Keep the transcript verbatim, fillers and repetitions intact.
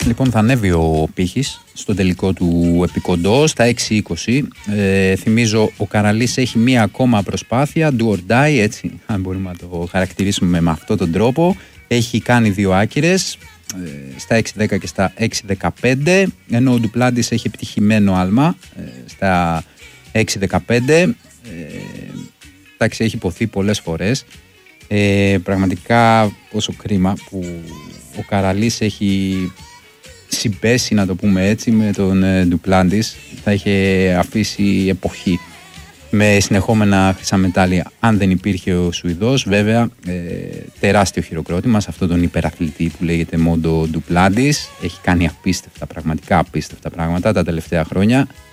Λοιπόν, θα ανέβει ο Πύχης στον τελικό του επικοντό στα έξι είκοσι. Ε, θυμίζω, ο Καραλής έχει μία ακόμα προσπάθεια, do or die, έτσι, αν μπορούμε να το χαρακτηρίσουμε με αυτόν τον τρόπο. Έχει κάνει δύο άκυρες, ε, στα έξι δέκα και στα έξι δεκαπέντε, ενώ ο Ντουπλάντης έχει επιτυχημένο άλμα ε, στα έξι δεκαπέντε. Ε, εντάξει, έχει υποθεί πολλές φορές. Ε, πραγματικά πόσο κρίμα που ο Καραλής έχει συμπέσει, να το πούμε έτσι, με τον ε, Ντουπλάντης. Θα είχε αφήσει εποχή με συνεχόμενα χρυσά μετάλλια αν δεν υπήρχε ο Σουηδός. Βέβαια, ε, τεράστιο χειροκρότημα σε αυτόν τον υπεραθλητή που λέγεται Μόντο Ντουπλάντης. Έχει κάνει απίστευτα, πραγματικά απίστευτα πράγματα τα τελευταία χρόνια.